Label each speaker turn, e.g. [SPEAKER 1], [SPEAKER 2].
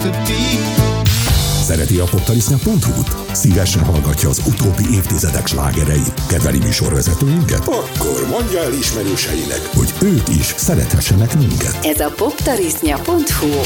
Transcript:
[SPEAKER 1] to be.
[SPEAKER 2] Szereti a poptarisznya.hu-t? Szívesen hallgatja az utóbbi évtizedek slágereit? Kedveli műsorvezetőinket? Akkor mondja el ismerőseinek, hogy ők is szerethessenek minket.
[SPEAKER 3] Ez a poptarisznya.hu.